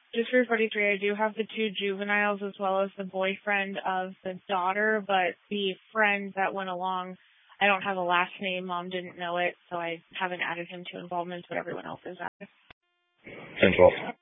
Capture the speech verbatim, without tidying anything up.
Just for forty-three, I do have the two juveniles as well as the boyfriend of the daughter, but the friend that went along, I don't have a last name. Mom didn't know it, so I haven't added him to involvement, but everyone else is added. ten twelve.